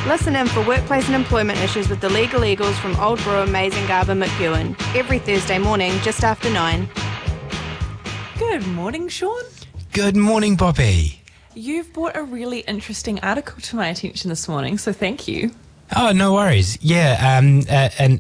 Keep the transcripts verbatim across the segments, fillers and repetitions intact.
Listen in for workplace and employment issues with the Legal Eagles from Old Brewer, Mazengarber, McEwen, every Thursday morning just after nine. Good morning, Sean. Good morning, Bobby. You've brought a really interesting article to my attention this morning, so thank you. Oh, no worries. Yeah, um, uh, and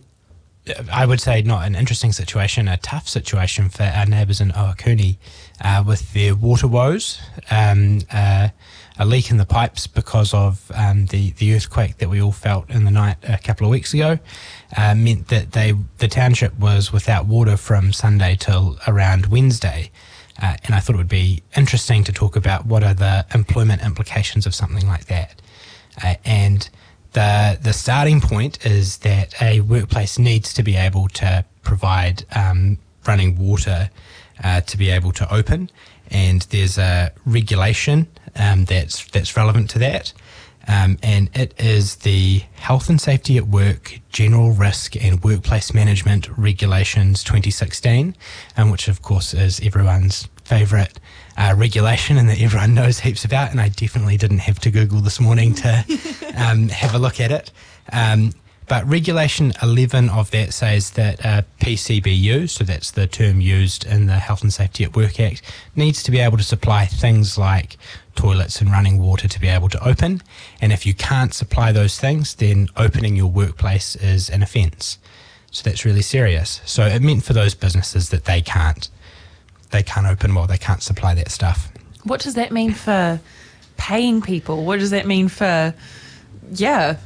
I would say not an interesting situation, a tough situation for our neighbours in Ohakuni uh, with their water woes. Um, uh, a leak in the pipes because of um, the, the earthquake that we all felt in the night a couple of weeks ago uh, meant that they the township was without water from Sunday till around Wednesday. Uh, and I thought it would be interesting to talk about what are the employment implications of something like that. Uh, and the the starting point is that a workplace needs to be able to provide um, running water uh, to be able to open. And there's a regulation um, that's that's relevant to that, um, and it is the Health and Safety at Work General Risk and Workplace Management Regulations twenty sixteen, um, which of course is everyone's favourite uh, regulation and that everyone knows heaps about, and I definitely didn't have to Google this morning to um, have a look at it. Um, But Regulation eleven of that says that uh, P C B U, so that's the term used in the Health and Safety at Work Act, needs to be able to supply things like toilets and running water to be able to open. And if you can't supply those things, then opening your workplace is an offence. So that's really serious. So it meant for those businesses that they can't, they can't open while they can't supply that stuff. What does that mean for paying people? What does that mean for, yeah...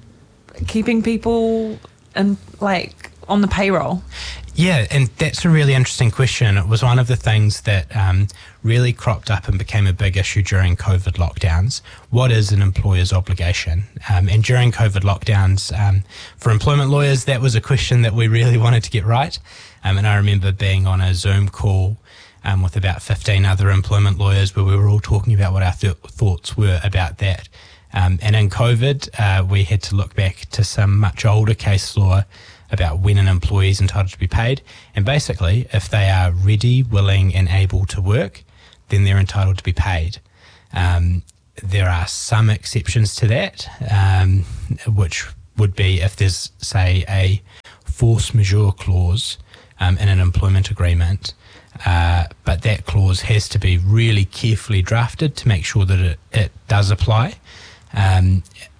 keeping people and like on the payroll? Yeah, and that's a really interesting question. It was one of the things that um, really cropped up and became a big issue during COVID lockdowns. What is an employer's obligation? Um, and during COVID lockdowns, um, for employment lawyers, that was a question that we really wanted to get right. Um, and I remember being on a Zoom call um, with about fifteen other employment lawyers where we were all talking about what our th- thoughts were about that. Um, and in COVID, uh, we had to look back to some much older case law about when an employee is entitled to be paid. And basically, if they are ready, willing and able to work, then they're entitled to be paid. Um, there are some exceptions to that, um, which would be if there's, say, a force majeure clause um, in an employment agreement. Uh, but that clause has to be really carefully drafted to make sure that it, it does apply. Um,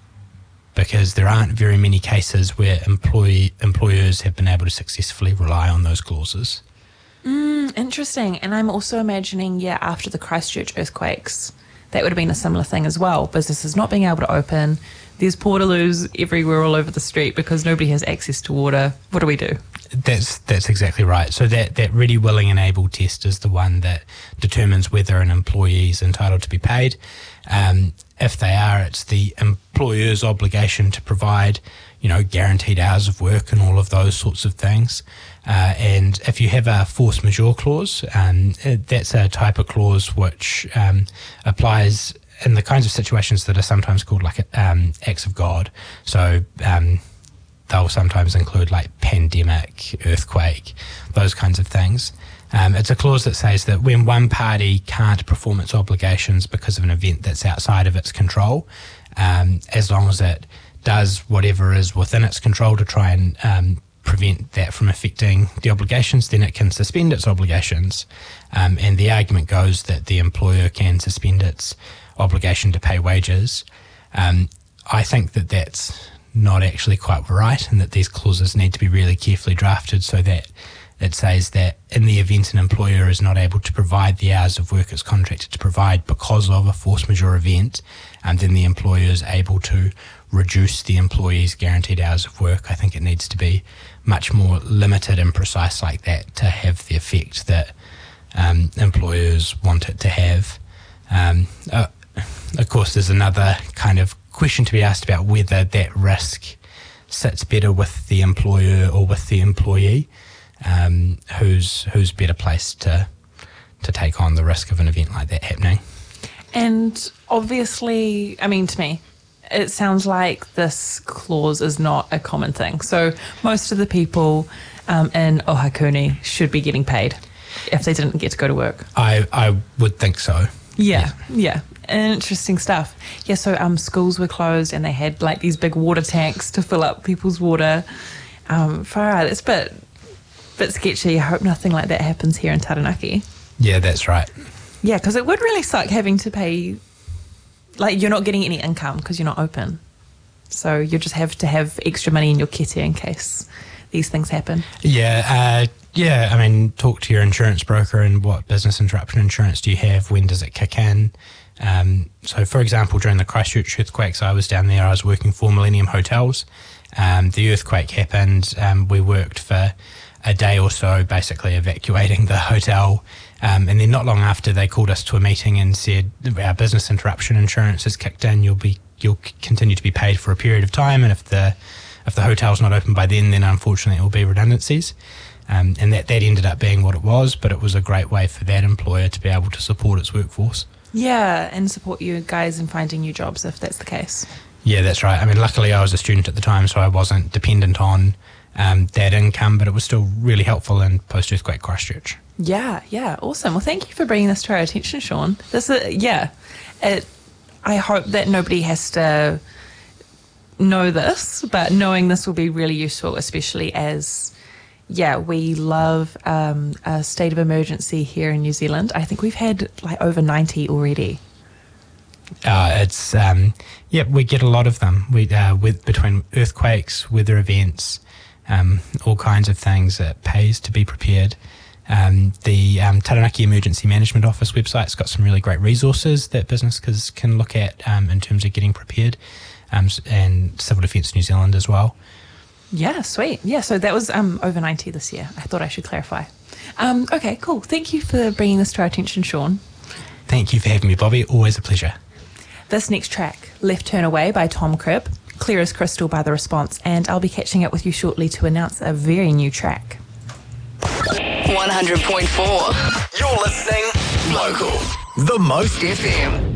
because there aren't very many cases where employee employers have been able to successfully rely on those clauses. Mm, interesting. And I'm also imagining, yeah, after the Christchurch earthquakes, that would have been a similar thing as well. Businesses not being able to open. There's portaloos everywhere all over the street because nobody has access to water. What do we do? That's that's exactly right. So that, that ready, willing and able test is the one that determines whether an employee is entitled to be paid. Um, if they are, it's the employer's obligation to provide, you know, guaranteed hours of work and all of those sorts of things. Uh, and if you have a force majeure clause, um, that's a type of clause which um, applies in the kinds of situations that are sometimes called like um, acts of God. So um, they'll sometimes include like pandemic, earthquake, those kinds of things. Um, it's a clause that says that when one party can't perform its obligations because of an event that's outside of its control, um, as long as it does whatever is within its control to try and um, prevent that from affecting the obligations, then it can suspend its obligations. Um, and the argument goes that the employer can suspend its obligation to pay wages. Um, I think that that's not actually quite right, and that these clauses need to be really carefully drafted so that it says that in the event an employer is not able to provide the hours of work it's contracted to provide because of a force majeure event, and then the employer is able to reduce the employee's guaranteed hours of work. I think it needs to be much more limited and precise like that to have the effect that um, employers want it to have. Um, uh, of course, there's another kind of question to be asked about whether that risk sits better with the employer or with the employee. Um, who's who's better placed to to take on the risk of an event like that happening? And obviously, I mean, to me, it sounds like this clause is not a common thing. So most of the people um, in Ohakuni should be getting paid if they didn't get to go to work. I, I would think so. Yeah, yeah. Interesting stuff. Yeah, so um, schools were closed and they had like these big water tanks to fill up people's water. Um, far out. It's a bit, bit sketchy. I hope nothing like that happens here in Taranaki. Yeah, that's right. Yeah, because it would really suck having to pay, like you're not getting any income because you're not open. So you just have to have extra money in your kitty in case these things happen. Yeah, uh, yeah. I mean, talk to your insurance broker and what business interruption insurance do you have? When does it kick in? Um, so, for example, during the Christchurch earthquakes, I was down there. I was working for Millennium Hotels. Um, the earthquake happened. Um, we worked for a day or so, basically evacuating the hotel. Um, and then not long after, they called us to a meeting and said, our business interruption insurance has kicked in. You'll be you'll continue to be paid for a period of time, and if the if the hotel's not open by then, then unfortunately it will be redundancies. Um, and that, that ended up being what it was, but it was a great way for that employer to be able to support its workforce. Yeah, and support you guys in finding new jobs if that's the case. Yeah, that's right. I mean, luckily I was a student at the time, so I wasn't dependent on um, that income, but it was still really helpful in post-earthquake Christchurch. Yeah, yeah, awesome. Well, thank you for bringing this to our attention, Sean. This is, yeah, it, I hope that nobody has to know this, but knowing this will be really useful, especially as, yeah, we love um, a state of emergency here in New Zealand. I think we've had like over ninety already. Uh, it's um, yeah, we get a lot of them. We uh, with between earthquakes, weather events, um, all kinds of things. It pays to be prepared. Um, the um, Taranaki Emergency Management Office website's got some really great resources that businesses can look at um, in terms of getting prepared, um, and Civil Defence New Zealand as well. Yeah, sweet. Yeah, so that was um, over ninety this year. I thought I should clarify. Um, okay, cool. Thank you for bringing this to our attention, Sean. Thank you for having me, Bobby. Always a pleasure. This next track, Left Turn Away by Tom Cribb, Clear as Crystal by The Response, and I'll be catching up with you shortly to announce a very new track. one hundred point four. You're listening local. The Most F M.